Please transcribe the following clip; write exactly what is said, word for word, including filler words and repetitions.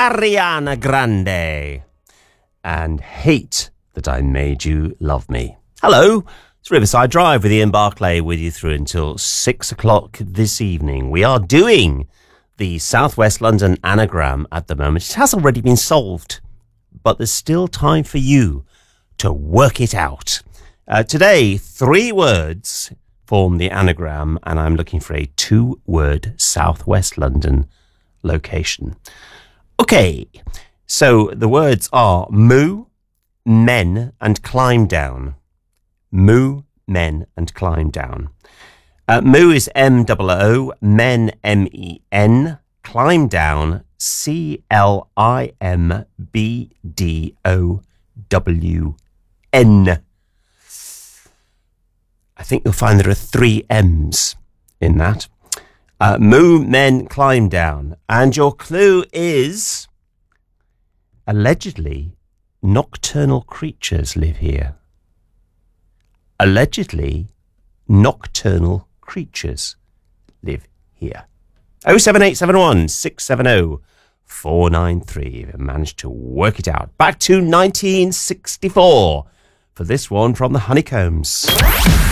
Ariana Grande. And Hate That I Made You Love Me. Hello, it's Riverside Drive with Ian Barclay with you through until six o'clock this evening. We are doing the South West London anagram at the moment. It has already been solved, but there's still time for you to work it out. Uh, today, three words form the anagram, and I'm looking for a two-word South West London location. Okay, so the words are moo, men, and climb down. Moo, men, and climb down. Uh, moo is M O O, men, M E N, climb down, C L I M B D O W N. I think you'll find there are three M's in that. Uh, moo, men, climb down. And your clue is, allegedly, nocturnal creatures live here. Allegedly, nocturnal creatures live here. oh seven eight seven one, six seven oh, four nine three. If you managed to work it out. Back to nineteen sixty-four for this one from the Honeycombs.